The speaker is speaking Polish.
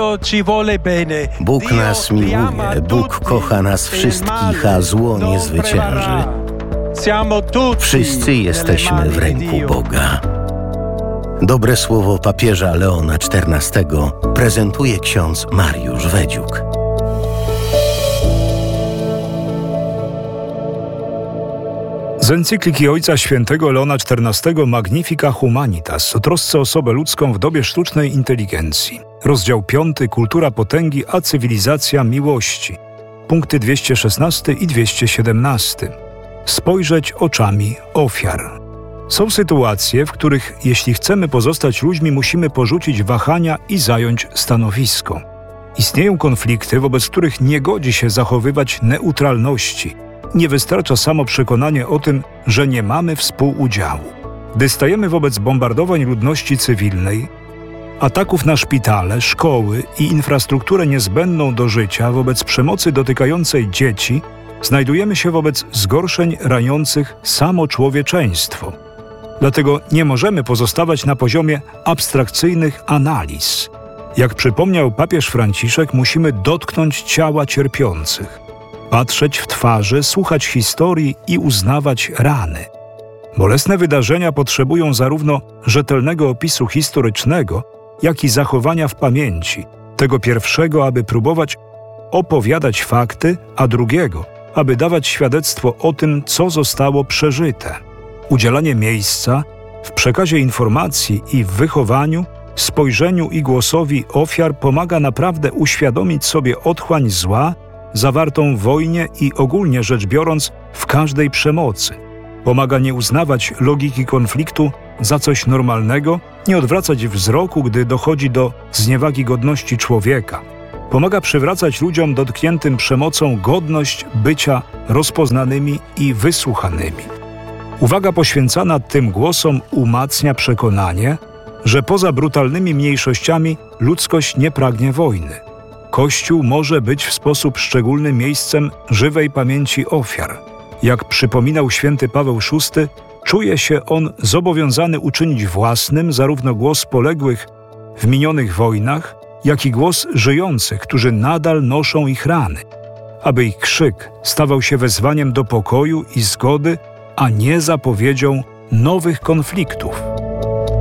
Bóg nas miłuje, Bóg kocha nas wszystkich, a zło nie zwycięży. Wszyscy jesteśmy w ręku Boga. Dobre słowo papieża Leona XIV prezentuje ksiądz Mariusz Wedziuk. Z encykliki Ojca Świętego Leona XIV Magnifica Humanitas o trosce o osobę ludzką w dobie sztucznej inteligencji. Rozdział 5. Kultura potęgi a cywilizacja miłości. Punkty 216 i 217. Spojrzeć oczami ofiar. Są sytuacje, w których jeśli chcemy pozostać ludźmi, musimy porzucić wahania i zająć stanowisko. Istnieją konflikty, wobec których nie godzi się zachowywać neutralności. Nie wystarcza samo przekonanie o tym, że nie mamy współudziału. Gdy stajemy wobec bombardowań ludności cywilnej, ataków na szpitale, szkoły i infrastrukturę niezbędną do życia, wobec przemocy dotykającej dzieci, znajdujemy się wobec zgorszeń raniących samo człowieczeństwo. Dlatego nie możemy pozostawać na poziomie abstrakcyjnych analiz. Jak przypomniał papież Franciszek, musimy dotknąć ciała cierpiących, patrzeć w twarze, słuchać historii i uznawać rany. Bolesne wydarzenia potrzebują zarówno rzetelnego opisu historycznego, jak i zachowania w pamięci, tego pierwszego, aby próbować opowiadać fakty, a drugiego, aby dawać świadectwo o tym, co zostało przeżyte. Udzielanie miejsca w przekazie informacji i w wychowaniu, spojrzeniu i głosowi ofiar pomaga naprawdę uświadomić sobie otchłań zła zawartą w wojnie i ogólnie rzecz biorąc w każdej przemocy. Pomaga nie uznawać logiki konfliktu za coś normalnego, nie odwracać wzroku, gdy dochodzi do zniewagi godności człowieka. Pomaga przywracać ludziom dotkniętym przemocą godność bycia rozpoznanymi i wysłuchanymi. Uwaga poświęcana tym głosom umacnia przekonanie, że poza brutalnymi mniejszościami ludzkość nie pragnie wojny. Kościół może być w sposób szczególny miejscem żywej pamięci ofiar. Jak przypominał święty Paweł VI, czuje się on zobowiązany uczynić własnym zarówno głos poległych w minionych wojnach, jak i głos żyjących, którzy nadal noszą ich rany, aby ich krzyk stawał się wezwaniem do pokoju i zgody, a nie zapowiedzią nowych konfliktów.